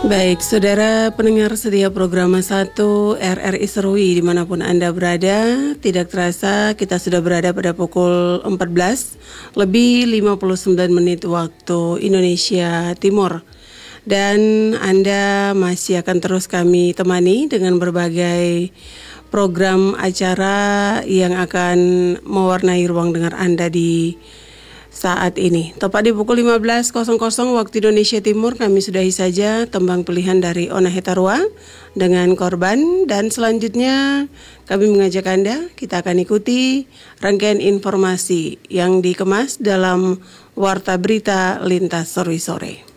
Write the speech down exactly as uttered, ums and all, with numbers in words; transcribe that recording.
Baik, saudara pendengar setia program satu R R I Serui dimanapun Anda berada, tidak terasa kita sudah berada pada pukul empat belas lebih lima puluh sembilan menit waktu Indonesia Timur. Dan Anda masih akan terus kami temani dengan berbagai program acara yang akan mewarnai ruang dengar Anda di saat ini. Tepat di pukul lima belas waktu Indonesia Timur, kami sudahi saja tembang pilihan dari Ona Hetarua dengan Korban. Dan selanjutnya kami mengajak Anda, kita akan ikuti rangkaian informasi yang dikemas dalam Warta Berita Lintas Sore-Sore.